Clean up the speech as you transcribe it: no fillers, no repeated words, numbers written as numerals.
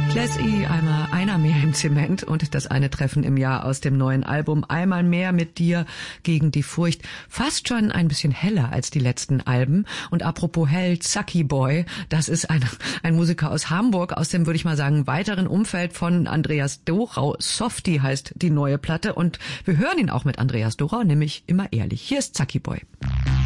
Classy, einmal einer mehr im Zement und das eine Treffen im Jahr aus dem neuen Album Einmal mehr mit dir gegen die Furcht. Fast schon ein bisschen heller als die letzten Alben. Und apropos hell, Zacki Boy, das ist ein Musiker aus Hamburg, aus dem, würde ich mal sagen, weiteren Umfeld von Andreas Dorau. Softie heißt die neue Platte und wir hören ihn auch mit Andreas Dorau, nämlich Immer ehrlich. Hier ist Zacki Boy.